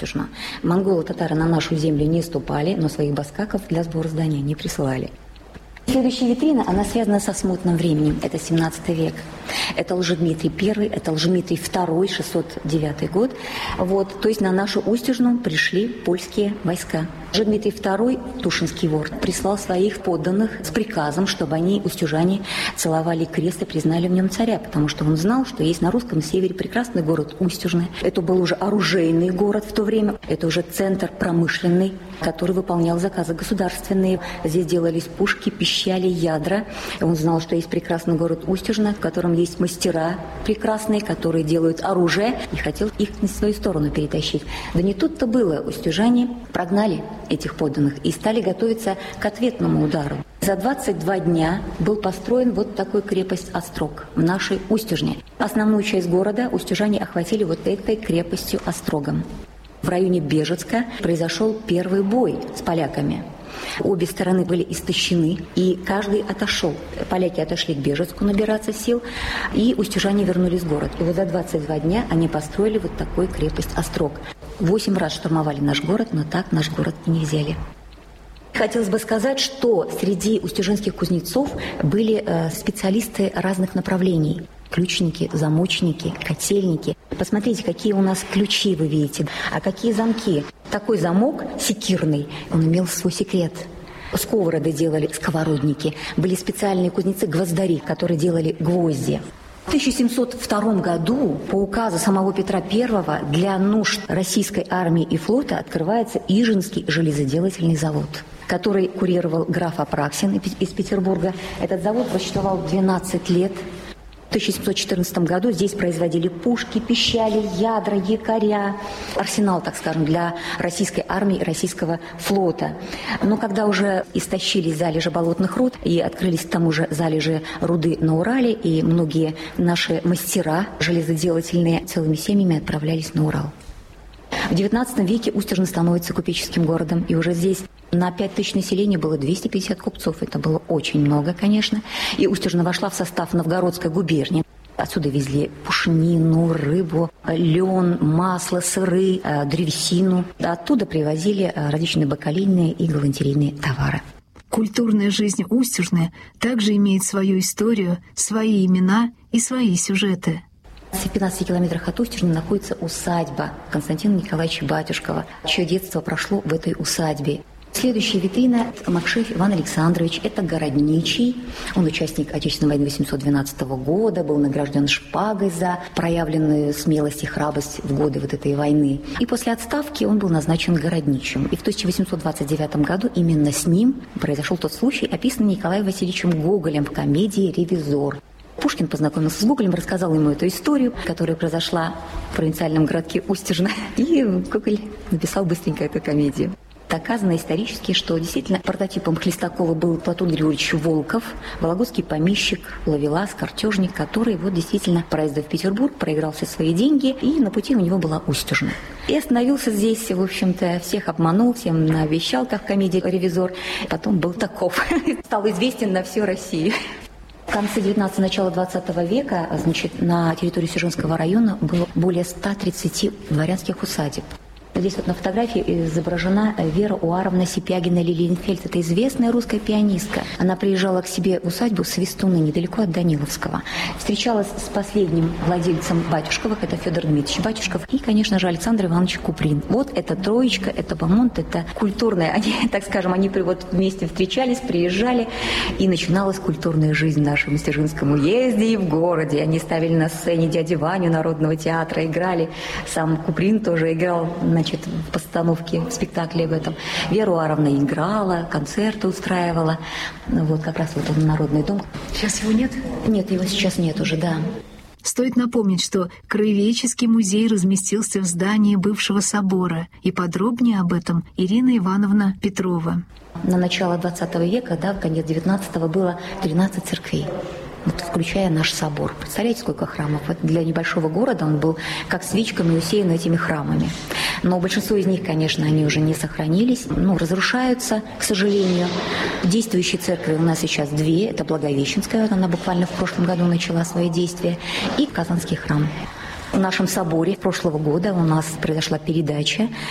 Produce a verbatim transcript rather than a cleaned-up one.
Устюжна. Монголы-татары на нашу землю не ступали, но своих баскаков для сбора здания не присылали. Следующая витрина, она связана со смутным временем. Это семнадцатый век. Это Лжедмитрий Первый, это Лжедмитрий Второй, шестьсот девятый год. Вот, то есть на нашу Устюжну пришли польские войска. Лжедмитрий Второй, Тушинский вор, прислал своих подданных с приказом, чтобы они, устюжане, целовали крест и признали в нем царя, потому что он знал, что есть на русском севере прекрасный город Устюжны. Это был уже оружейный город в то время, это уже центр промышленный, который выполнял заказы государственные. Здесь делались пушки, пищали, ядра. Он знал, что есть прекрасный город Устюжна, в котором есть мастера прекрасные, которые делают оружие, и хотел их на свою сторону перетащить. Да не тут-то было. Устюжане прогнали этих подданных и стали готовиться к ответному удару. За двадцать два дня был построен вот такой крепость Острог в нашей Устюжне. Основную часть города устюжане охватили вот этой крепостью Острогом. В районе Бежецка произошел первый бой с поляками. Обе стороны были истощены, и каждый отошел. Поляки отошли к Бежецку набираться сил, и устюжане вернулись в город. И вот за двадцать два дня они построили вот такую крепость Острог. Восемь раз штурмовали наш город, но так наш город и не взяли. Хотелось бы сказать, что среди устюженских кузнецов были э, специалисты разных направлений. Ключники, замочники, котельники. Посмотрите, какие у нас ключи вы видите, а какие замки. Такой замок секирный, он имел свой секрет. Сковороды делали сковородники. Были специальные кузнецы-гвоздари, которые делали гвозди. В тысяча семьсот втором году по указу самого Петра Первого для нужд российской армии и флота открывается Ижинский железоделательный завод, который курировал граф Апраксин из Петербурга. Этот завод просуществовал двенадцать лет. В тысяча семьсот четырнадцатом году здесь производили пушки, пищали, ядра, якоря. Арсенал, так скажем, для российской армии и российского флота. Но когда уже истощились залежи болотных руд и открылись к тому же залежи руды на Урале, и многие наши мастера железоделательные целыми семьями отправлялись на Урал. В девятнадцатом веке Устюжна становится купеческим городом, и уже здесь на пять тысяч населения было двести пятьдесят купцов. Это было очень много, конечно. И Устюжна вошла в состав Новгородской губернии. Отсюда везли пушнину, рыбу, лен, масло, сыры, древесину. Оттуда привозили различные бакалейные и галантерейные товары. Культурная жизнь Устюжны также имеет свою историю, свои имена и свои сюжеты. В пятнадцати километрах от Устюжны находится усадьба Константина Николаевича Батюшкова, чье детство прошло в этой усадьбе. Следующая витрина – Макшеев Иван Александрович. Это городничий. Он участник Отечественной войны восемьсот двенадцатого года, был награжден шпагой за проявленную смелость и храбрость в годы вот этой войны. И после отставки он был назначен городничим. И в тысяча восемьсот двадцать девятом году именно с ним произошел тот случай, описанный Николаем Васильевичем Гоголем в комедии «Ревизор». Пушкин познакомился с Гоголем, рассказал ему эту историю, которая произошла в провинциальном городке Устюжна. И Гоголь написал быстренько эту комедию. Доказано исторически, что действительно прототипом Хлестакова был Платон Григорьевич Волков, вологодский помещик, ловелас, картежник, который вот действительно, проездив в Петербург, проиграл все свои деньги, и на пути у него была Устюжна. И остановился здесь, в общем-то, всех обманул, всем наобещал, как в комедии «Ревизор». Потом был таков, стал известен на всю Россию. В конце девятнадцатого, начало двадцатого века, значит, на территории Устюженского района было более ста тридцати дворянских усадеб. Здесь вот на фотографии изображена Вера Уаровна Сипягина-Лилиенфельд. Это известная русская пианистка. Она приезжала к себе в усадьбу Свистуны, недалеко от Даниловского. Встречалась с последним владельцем Батюшковых, это Федор Дмитриевич Батюшков, и, конечно же, Александр Иванович Куприн. Вот эта троечка, это бомонд, это культурная. Они, так скажем, они вот вместе встречались, приезжали, и начиналась культурная жизнь в нашем Устюжинском уезде и в городе. Они ставили на сцене дядю Ваню Народного театра, играли. Сам Куприн тоже играл на Значит, в постановке, в спектакле в этом. Вера Уаровна играла, концерты устраивала. Вот как раз вот он, Народный дом. Сейчас его нет? Нет, его сейчас нет уже, да. Стоит напомнить, что Краеведческий музей разместился в здании бывшего собора. И подробнее об этом Ирина Ивановна Петрова. На начало двадцатого века, да, в конец девятнадцатого было тринадцать церквей. Вот, включая наш собор. Представляете, сколько храмов? Вот для небольшого города он был как свечками усеян этими храмами. Но большинство из них, конечно, они уже не сохранились, ну, разрушаются, к сожалению. Действующие церкви у нас сейчас две. Это Благовещенская, она буквально в прошлом году начала свои действия, и Казанский храм. В нашем соборе прошлого года у нас произошла передача